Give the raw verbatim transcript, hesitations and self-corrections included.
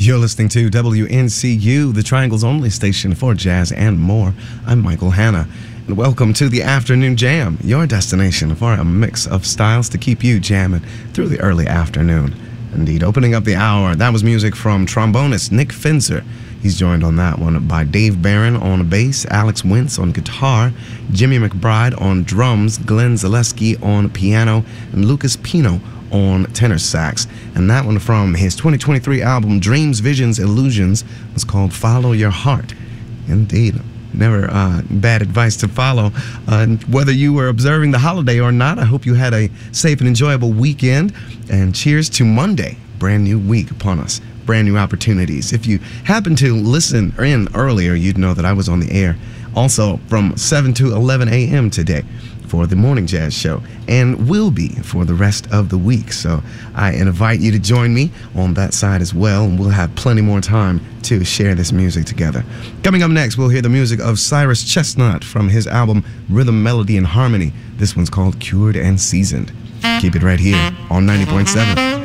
You're listening to W N C U, the Triangle's only station for jazz and more. I'm Michael Hanna, and welcome to the Afternoon Jam, your destination for a mix of styles to keep you jamming through the early afternoon. Indeed, opening up the hour, that was music from trombonist Nick Finzer. He's joined on that one by Dave Barron on bass, Alex Wentz on guitar, Jimmy McBride on drums, Glenn Zaleski on piano, and Lucas Pino on tenor sax. And that one from his twenty twenty-three album Dreams, Visions, Illusions was called Follow Your Heart. Indeed, never uh, bad advice to follow. Uh, whether you were observing the holiday or not, I hope you had a safe and enjoyable weekend. And cheers to Monday, brand new week upon us, brand new opportunities. If you happen to listen in earlier, you'd know that I was on the air also from seven to eleven a.m. today for the Morning Jazz Show, and will be for the rest of the week. So I invite you to join me on that side as well, and we'll have plenty more time to share this music together. Coming up next, we'll hear the music of Cyrus Chestnut from his album Rhythm, Melody, and Harmony. This one's called Cured and Seasoned. Keep it right here on ninety point seven.